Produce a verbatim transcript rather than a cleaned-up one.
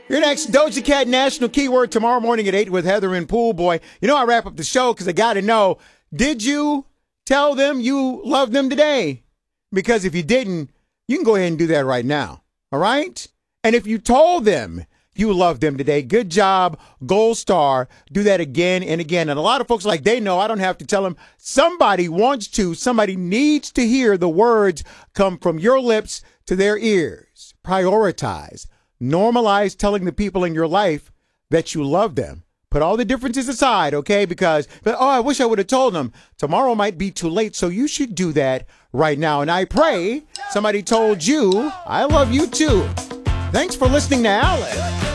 Your next Doja Cat National Keyword tomorrow morning at eight with Heather and Pool Boy. You know, I wrap up the show because I got to know, did you tell them you love them today? Because if you didn't, you can go ahead and do that right now. All right? And if you told them you love them today, good job, gold star. Do that again and again. And a lot of folks, like, they know I don't have to tell them. Somebody wants to, somebody needs to hear the words come from your lips to their ears. Prioritize. Normalize telling the people in your life that you love them. Put all the differences aside, okay? Because, but, oh, I wish I would have told them. Tomorrow might be too late, so you should do that right now. And I pray somebody told you I love you too. Thanks for listening to Alice.